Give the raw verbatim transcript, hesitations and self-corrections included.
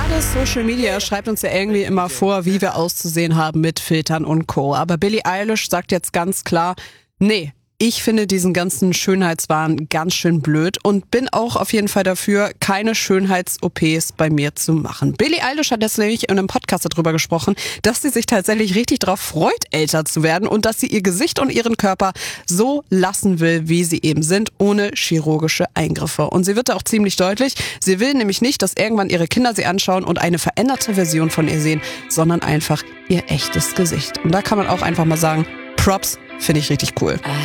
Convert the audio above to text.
Gerade Social Media schreibt uns ja irgendwie immer vor, wie wir auszusehen haben mit Filtern und Co. Aber Billie Eilish sagt jetzt ganz klar, nee, ich finde diesen ganzen Schönheitswahn ganz schön blöd und bin auch auf jeden Fall dafür, keine Schönheits-O Ps bei mir zu machen. Billie Eilish hat jetzt nämlich in einem Podcast darüber gesprochen, dass sie sich tatsächlich richtig darauf freut, älter zu werden und dass sie ihr Gesicht und ihren Körper so lassen will, wie sie eben sind, ohne chirurgische Eingriffe. Und sie wird da auch ziemlich deutlich, sie will nämlich nicht, dass irgendwann ihre Kinder sie anschauen und eine veränderte Version von ihr sehen, sondern einfach ihr echtes Gesicht. Und da kann man auch einfach mal sagen, Props, finde ich richtig cool.